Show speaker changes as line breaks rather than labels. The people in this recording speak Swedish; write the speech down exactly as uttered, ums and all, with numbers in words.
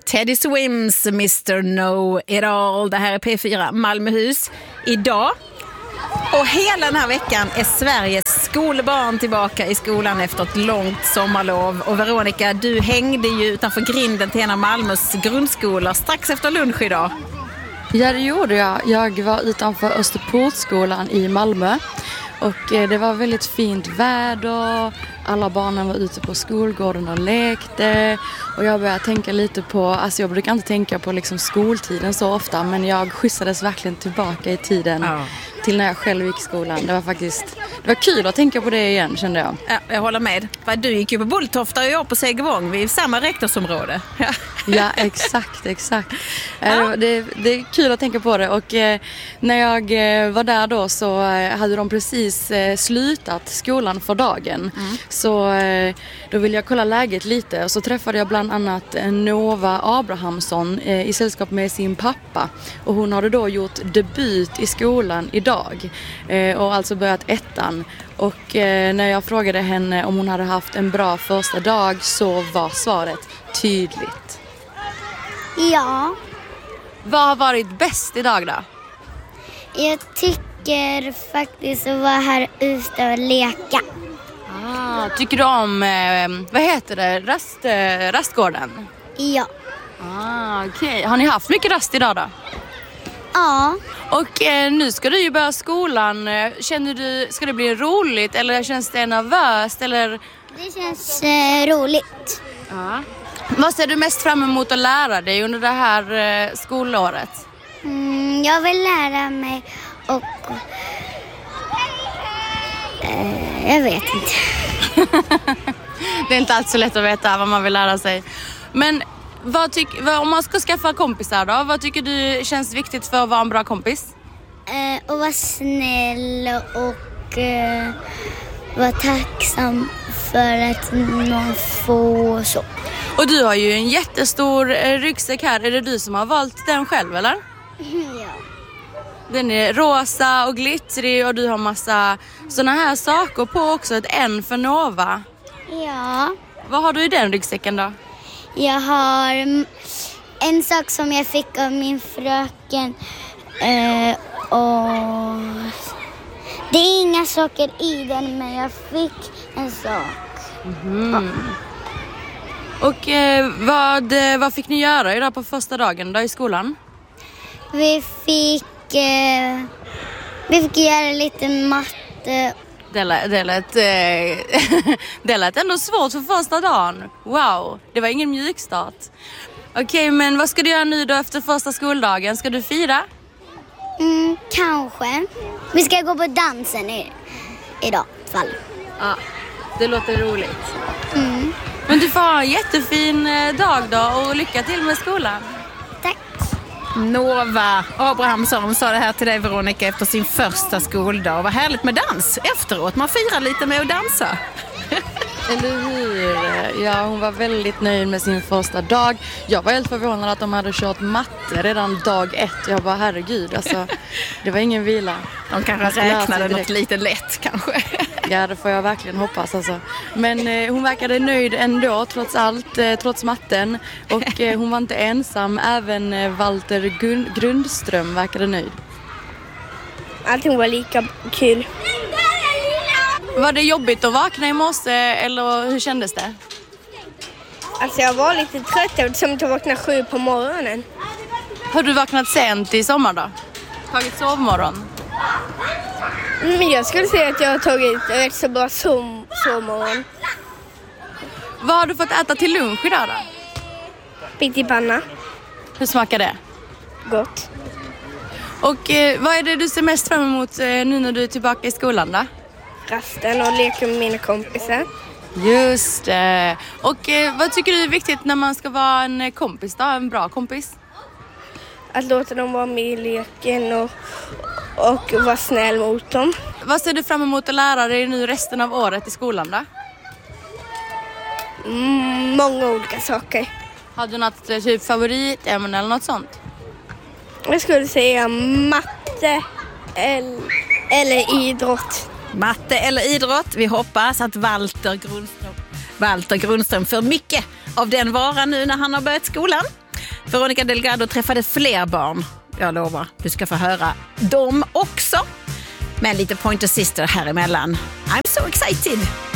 Teddy Swims, mister No It All. Det här är P fyra Malmöhus. Idag och hela den här veckan är Sveriges skolbarn tillbaka i skolan efter ett långt sommarlov. Och Veronica, du hängde ju utanför grinden till en av Malmös grundskolor strax efter lunch idag.
Ja, det gjorde jag. Jag var utanför Österportskolan i Malmö. Och det var väldigt fint väder. Alla barnen var ute på skolgården och lekte. Och jag började tänka lite på, alltså jag brukar inte tänka på liksom skoltiden så ofta. Men jag skjutsades verkligen tillbaka i tiden ja. till när jag själv gick i skolan. Det var faktiskt, det var kul att tänka på det igen, kände jag.
Ja, jag håller med. Du gick ju på Bulltofta och jag på Segevång. Vi är i samma rektorsområde.
Ja, ja exakt, exakt. Ja. Det, det är kul att tänka på det. Och eh, när jag eh, var där då så eh, hade de precis eh, slutat skolan för dagen. Mm. Så eh, då ville jag kolla läget lite. Och så träffade jag bland annat Nova Abrahamsson eh, i sällskap med sin pappa. Och hon hade då gjort debut i skolan idag. Eh, och alltså börjat ettan. Och eh, när jag frågade henne om hon hade haft en bra första dag så var svaret tydligt.
Ja.
Vad har varit bäst idag då?
Jag tycker faktiskt att vara här ute och leka.
Ah, tycker du om, eh, vad heter det, Rast, eh, rastgården?
Ja.
Ah, okej. Okay. Har ni haft mycket rast idag då?
Ja.
Och eh, nu ska du ju börja skolan. Känner du, ska det bli roligt eller känns det nervöst? Eller?
Det känns eh, roligt.
Ja. Vad ser du mest fram emot att lära dig under det här eh, skolåret?
Mm, jag vill lära mig och... Eh, jag vet inte.
Det är inte alls så lätt att veta vad man vill lära sig. Men vad tyck, vad, om man ska skaffa kompisar då, vad tycker du känns viktigt för att vara en bra kompis?
Eh, att vara snäll och eh, vara tacksam för att någon får så.
Och du har ju en jättestor eh, ryggsäck här. Är det du som har valt den själv eller?
Ja.
Den är rosa och glittrig och du har massa såna här saker på också. Ett N för Nova.
Ja.
Vad har du i den ryggsäcken då?
Jag har en sak som jag fick av min fröken. Eh, och det är inga saker i den, men jag fick en sak.
Mm. Ja. Och eh, vad, vad fick ni göra idag på första dagen då i skolan?
Vi fick, eh, vi fick göra lite matte.
Det lät, det, lät, eh, det lät ändå svårt för första dagen. Wow, det var ingen mjukstart. Okej, okay, men vad ska du göra nu då efter första skoldagen? Ska du fira?
Mm, kanske. Vi ska gå på dansen i, idag. Fall.
Ja, det låter roligt.
Mm.
Men du får ha en jättefin dag då och lycka till med skolan.
Tack.
Nova Abrahamsson sa det här till dig Veronica efter sin första skoldag. Vad härligt med dans efteråt. Man firar lite med att dansa.
Eller hur? Ja, hon var väldigt nöjd med sin första dag. Jag var helt förvånad att de hade kört matte redan dag ett. Jag bara, herregud, alltså, det var ingen vila.
De kanske räknade något lite lätt kanske.
Ja, det får jag verkligen hoppas alltså. Men eh, hon verkade nöjd ändå trots allt, eh, trots matten. Och eh, hon var inte ensam, även eh, Walter Gun- Grundström verkade nöjd.
Allting var lika kul.
Var det jobbigt att vakna i morse eller hur kändes det?
Alltså jag var lite trött eftersom jag vaknade sju på morgonen.
Har du vaknat sent i sommar då? Tagit sovmorgon?
Men jag skulle säga att jag har tagit rätt så bra som sovmorgon.
Vad har du fått äta till lunch idag då?
Pyttipanna.
Hur smakar det?
Gott.
Och eh, vad är det du ser mest fram emot eh, nu när du är tillbaka i skolan då?
Rasten och leka med mina kompisar.
Just det. Och eh, vad tycker du är viktigt när man ska vara en kompis då? En bra kompis?
Att låta dem vara med i leken och, och vara snäll mot dem.
Vad ser du fram emot att lära dig nu resten av året i skolan då?
Mm, många olika saker.
Har du något typ favoritämne eller något sånt?
Jag skulle säga matte eller, eller idrott.
Matte eller idrott. Vi hoppas att Walter Grundström, Walter Grundström får mycket av den varan nu när han har börjat skolan. Veronica Delgado träffade fler barn. Jag lovar, du ska få höra dem också. Men lite Pointer Sister här emellan. I'm so excited!